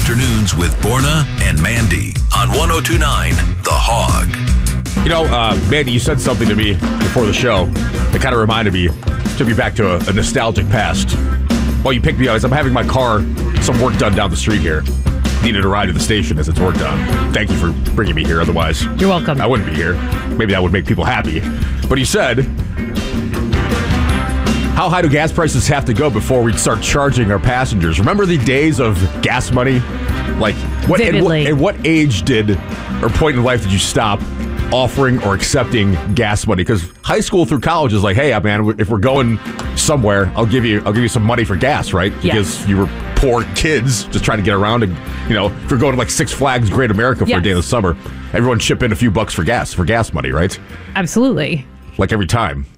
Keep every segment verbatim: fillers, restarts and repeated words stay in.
Afternoons with Borna and Mandy on one oh two point nine The Hog. You know, uh, Mandy, you said something to me before the show that kind of reminded me, took me back to a, a nostalgic past. Well, you picked me up as I'm having my car, some work done down the street here. Needed a ride to the station as it's work done. Thank you for bringing me here. Otherwise, you're welcome. I wouldn't be here. Maybe that would make people happy. But you said, how high do gas prices have to go before we start charging our passengers? Remember the days of gas money? Like, what, at what, at what age did, or point in life did you stop offering or accepting gas money? Because high school through college is like, hey, man, if we're going somewhere, I'll give you, I'll give you some money for gas, right? Because yes. you were poor kids just trying to get around, and you know, if you're going to like Six Flags Great America for yes. a day in the summer, everyone chip in a few bucks for gas for gas money, right? Absolutely. Like every time.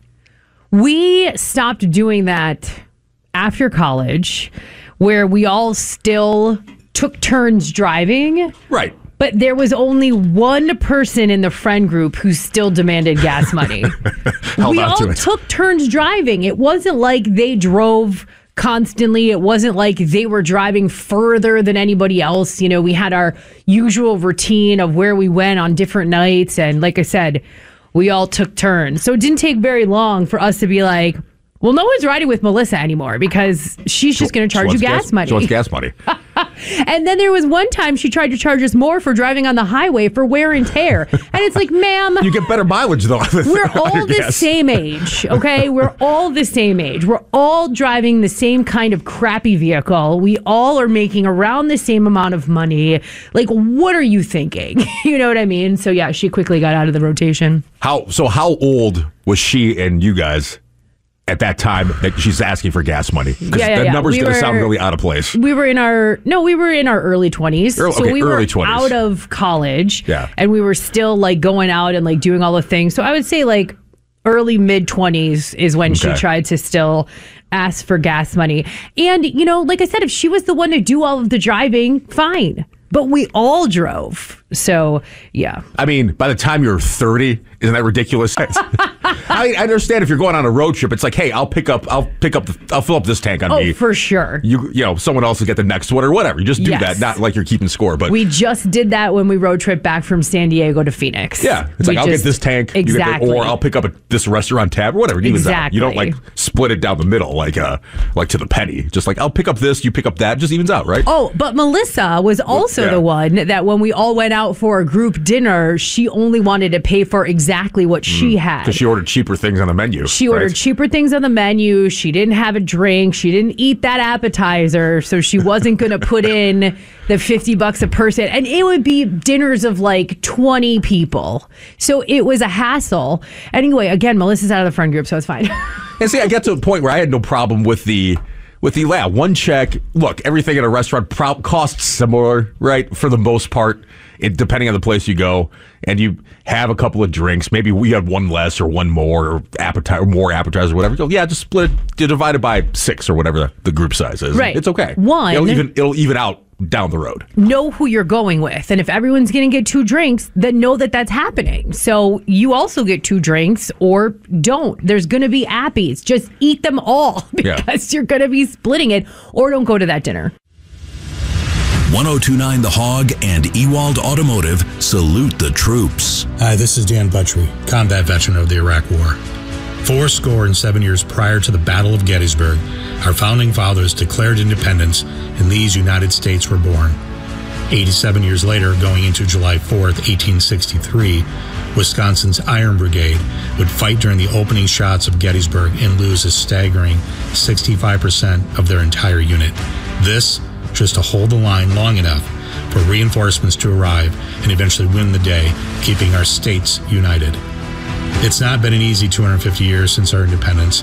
We stopped doing that after college, where we all still took turns driving. Right. But there was only one person in the friend group who still demanded gas money. We all to took turns driving. It wasn't like they drove constantly. It wasn't like they were driving further than anybody else. You know, we had our usual routine of where we went on different nights. And like I said, we all took turns. So it didn't take very long for us to be like, well, no one's riding with Melissa anymore because she's just going to charge you gas, gas money. She wants gas money. And then there was one time she tried to charge us more for driving on the highway for wear and tear. And it's like, ma'am. You get better mileage, though. We're all the gas. same age, okay? We're all the same age. We're all driving the same kind of crappy vehicle. We all are making around the same amount of money. Like, what are you thinking? You know what I mean? So, yeah, she quickly got out of the rotation. How So how old was she and you guys at that time that she's asking for gas money? Because yeah, yeah, that yeah. number's we going to were, sound really out of place. We were in our, no, we were in our early twenties. Early, so okay, we early were twenties. Out of college. Yeah. And we were still like going out and like doing all the things. So I would say like early mid twenties is when okay. she tried to still ask for gas money. And, you know, like I said, if she was the one to do all of the driving, fine. But we all drove. So, yeah. I mean, by the time you're thirty, isn't that ridiculous? I, I understand if you're going on a road trip, it's like, hey, I'll pick up, I'll pick up, the, I'll fill up this tank on oh, me. Oh, for sure. You, you know, someone else will get the next one or whatever. You just do yes. that, not like you're keeping score. But we just did that when we road trip back from San Diego to Phoenix. Yeah, it's we like I'll just, get this tank, exactly, you get the, or I'll pick up a, this restaurant tab or whatever. It evens exactly. out. You don't like split it down the middle, like uh, like to the penny. Just like I'll pick up this, you pick up that. It just evens out, right? Oh, but Melissa was also well, yeah. the one that when we all went out for a group dinner, she only wanted to pay for exactly what mm, she had. Because she ordered cheaper things on the menu. She right? ordered cheaper things on the menu. She didn't have a drink. She didn't eat that appetizer. So she wasn't going to put in the fifty bucks a person. And it would be dinners of like twenty people. So it was a hassle. Anyway, again, Melissa's out of the friend group, so it's fine. And see, I get to a point where I had no problem with the... With the yeah, one check, look, everything at a restaurant pro- costs similar, right? For the most part, it, depending on the place you go, and you have a couple of drinks. Maybe we have one less or one more, or appetizer, more appetizers, or whatever. You go, yeah, just split it, divide it by six or whatever the, the group size is. Right, it's okay. One, it'll even it'll even out down the road. Know who you're going with, and if everyone's going to get two drinks, then know that that's happening. So you also get two drinks, or don't. There's going to be appies. Just eat them all because yeah. you're going to be splitting it, or don't go to that dinner. one oh two point nine The Hog and Ewald Automotive salute the troops. Hi, this is Dan Buttrey, combat veteran of the Iraq War. Four score and seven years prior to the Battle of Gettysburg, our founding fathers declared independence, and these United States were born. eighty-seven years later, going into July fourth, eighteen sixty-three, Wisconsin's Iron Brigade would fight during the opening shots of Gettysburg and lose a staggering sixty-five percent of their entire unit. This just to hold the line long enough for reinforcements to arrive and eventually win the day, keeping our states united. It's not been an easy two hundred fifty years since our independence,